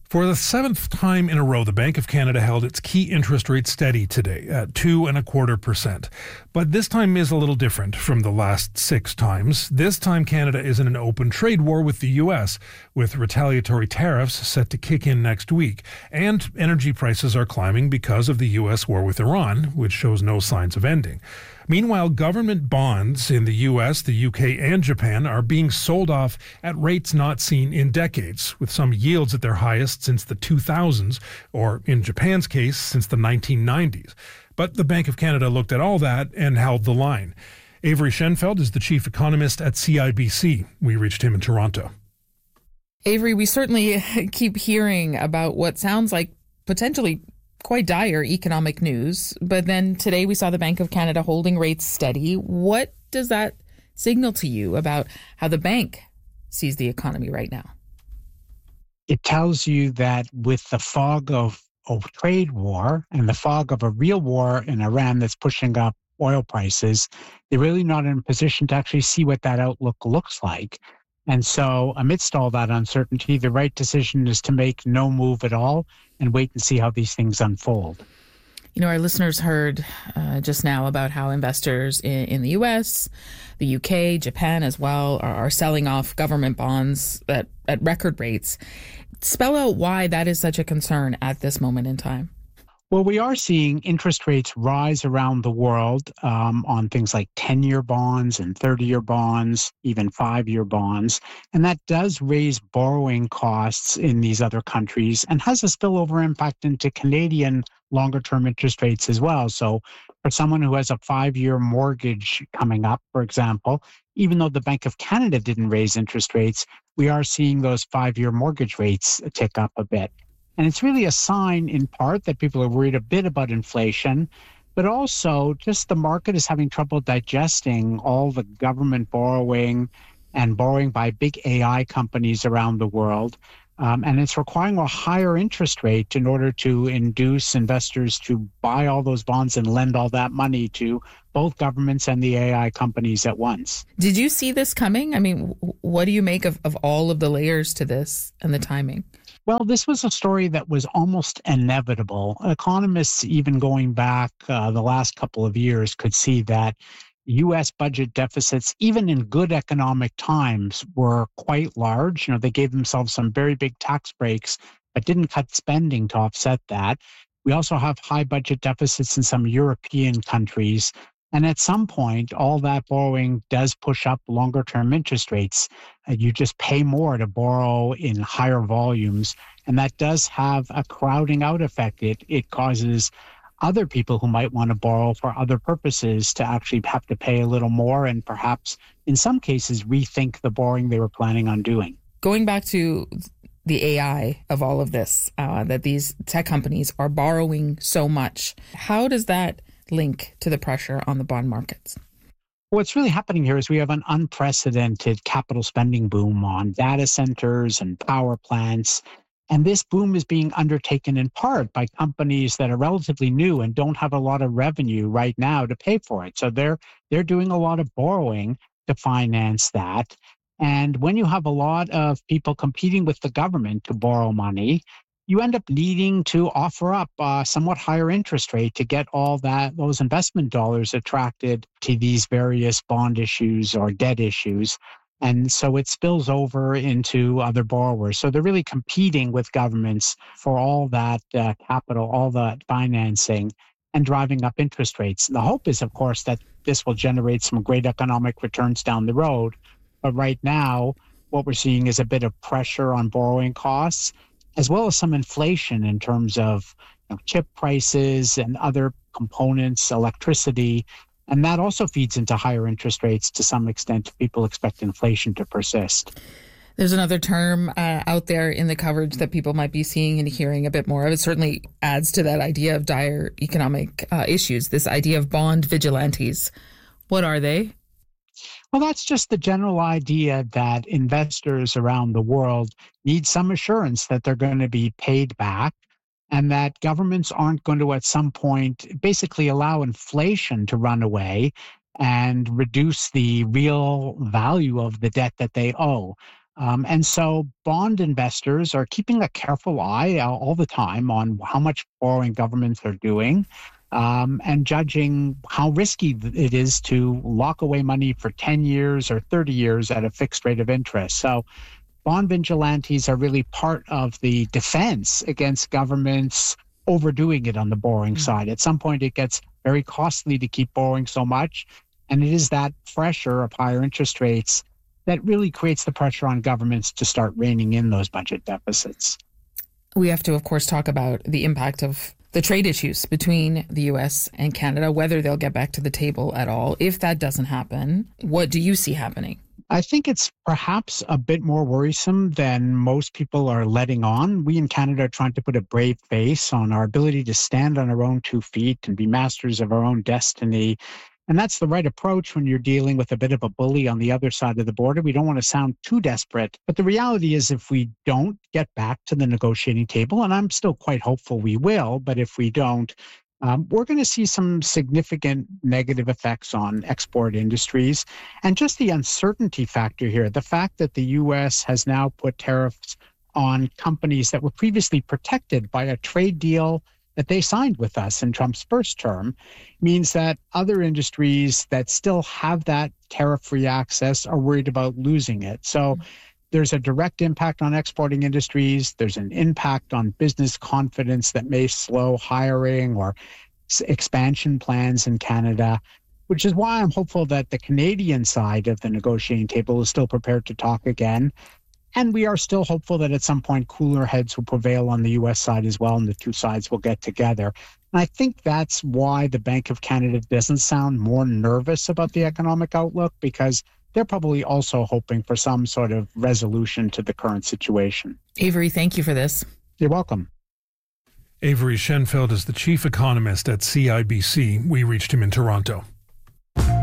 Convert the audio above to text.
For the seventh time in a row, the Bank of Canada held its key interest rate steady today at 2.25%. But this time is a little different from the last 6 times. This time, Canada is in an open trade war with the U.S., with retaliatory tariffs set to kick in next week. And energy prices are climbing because of the U.S. war with Iran, which shows no signs of ending. Meanwhile, government bonds in the U.S., the U.K., and Japan are being sold off at rates not seen in decades, with some yields at their highest since the 2000s, or in Japan's case, since the 1990s. But the Bank of Canada looked at all that and held the line. Avery Schenfeld is the chief economist at CIBC. We reached him in Toronto. Avery, we certainly keep hearing about what sounds like potentially quite dire economic news, but then today we saw the Bank of Canada holding rates steady. What does that signal to you about how the bank sees the economy right now? It tells you that with the fog of a trade war and the fog of a real war in Iran that's pushing up oil prices, they're really not in a position to actually see what that outlook looks like. And so amidst all that uncertainty, the right decision is to make no move at all and wait and see how these things unfold. You know, our listeners heard just now about how investors in the U.S., the U.K., Japan as well are selling off government bonds at record rates. Spell out why that is such a concern at this moment in time. Well, we are seeing interest rates rise around the world on things like 10-year bonds and 30-year bonds, even 5-year bonds. And that does raise borrowing costs in these other countries and has a spillover impact into Canadian longer-term interest rates as well. So for someone who has a 5-year mortgage coming up, for example, even though the Bank of Canada didn't raise interest rates, we are seeing those 5-year mortgage rates tick up a bit. And it's really a sign, in part, that people are worried a bit about inflation, but also just the market is having trouble digesting all the government borrowing and borrowing by big AI companies around the world. And it's requiring a higher interest rate in order to induce investors to buy all those bonds and lend all that money to both governments and the AI companies at once. Did you see this coming? I mean, what do you make of all of the layers to this and the timing? Well, this was a story that was almost inevitable. Economists, even going back the last couple of years, could see that U.S. budget deficits, even in good economic times, were quite large. You know, they gave themselves some very big tax breaks, but didn't cut spending to offset that. We also have high budget deficits in some European countries. And at some point, all that borrowing does push up longer-term interest rates. You just pay more to borrow in higher volumes, and that does have a crowding out effect. It causes other people who might want to borrow for other purposes to actually have to pay a little more and perhaps, in some cases, rethink the borrowing they were planning on doing. Going back to the AI of all of this, that these tech companies are borrowing so much, how does that link to the pressure on the bond markets? What's really happening here is we have an unprecedented capital spending boom on data centers and power plants. And this boom is being undertaken in part by companies that are relatively new and don't have a lot of revenue right now to pay for it. So they're doing a lot of borrowing to finance that. And when you have a lot of people competing with the government to borrow money, you end up needing to offer up a somewhat higher interest rate to get all those investment dollars attracted to these various bond issues or debt issues. And so it spills over into other borrowers. So they're really competing with governments for all that capital, all that financing, and driving up interest rates. The hope is, of course, that this will generate some great economic returns down the road. But right now, what we're seeing is a bit of pressure on borrowing costs, as well as some inflation in terms of chip prices and other components, electricity. And that also feeds into higher interest rates to some extent. People expect inflation to persist. There's another term out there in the coverage that people might be seeing and hearing a bit more of. It certainly adds to that idea of dire economic issues, this idea of bond vigilantes. What are they? Well, that's just the general idea that investors around the world need some assurance that they're going to be paid back and that governments aren't going to at some point basically allow inflation to run away and reduce the real value of the debt that they owe. And so bond investors are keeping a careful eye all the time on how much borrowing governments are doing, and judging how risky it is to lock away money for 10 years or 30 years at a fixed rate of interest. So bond vigilantes are really part of the defense against governments overdoing it on the borrowing side. At some point, it gets very costly to keep borrowing so much. And it is that pressure of higher interest rates that really creates the pressure on governments to start reining in those budget deficits. We have to, of course, talk about the impact of the trade issues between the U.S. and Canada, whether they'll get back to the table at all. If that doesn't happen, what do you see happening? I think it's perhaps a bit more worrisome than most people are letting on. We in Canada are trying to put a brave face on our ability to stand on our own 2 feet and be masters of our own destiny. And that's the right approach when you're dealing with a bit of a bully on the other side of the border. We don't want to sound too desperate. But the reality is if we don't get back to the negotiating table, and I'm still quite hopeful we will, but if we don't, we're going to see some significant negative effects on export industries. And just the uncertainty factor here, the fact that the U.S. has now put tariffs on companies that were previously protected by a trade deal that they signed with us in Trump's first term, means that other industries that still have that tariff-free access are worried about losing it. So there's a direct impact on exporting industries. There's an impact on business confidence that may slow hiring or expansion plans in Canada, which is why I'm hopeful that the Canadian side of the negotiating table is still prepared to talk again. And we are still hopeful that at some point cooler heads will prevail on the U.S. side as well, and the two sides will get together. And I think that's why the Bank of Canada doesn't sound more nervous about the economic outlook, because they're probably also hoping for some sort of resolution to the current situation. Avery, thank you for this. You're welcome. Avery Schenfeld is the chief economist at CIBC. We reached him in Toronto.